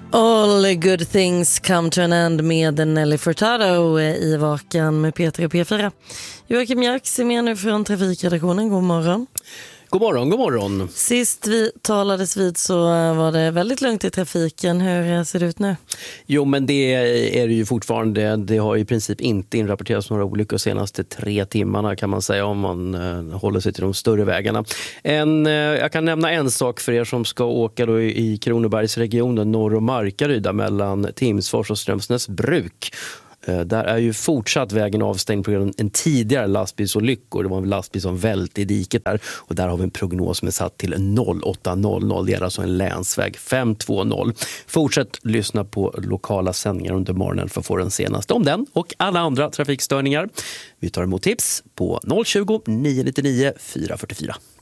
All good things come to an end med Nelly Furtado i Vakan med Peter och P4. Joakim Jarks är med nu från trafikredaktionen. God morgon. God morgon, god morgon. Sist vi talades vid så var det väldigt lugnt i trafiken. Hur ser det ut nu? Jo, men det är det ju fortfarande. Det har i princip inte inrapporterats några olyckor de senaste 3 timmarna kan man säga, om man håller sig till de större vägarna. Jag kan nämna en sak för er som ska åka då i Kronobergsregionen norr om Markaryd mellan Timsfors och Strömsnäsbruk. Där är ju fortsatt vägen avstängd på grund av en tidigare lastbilsolyckor. Det var en lastbil som välte i diket där. Och där har vi en prognos som är satt till 08:00. Det är alltså en länsväg 520. Fortsätt lyssna på lokala sändningar under morgonen för att få den senaste om den och alla andra trafikstörningar. Vi tar emot tips på 020 999 444.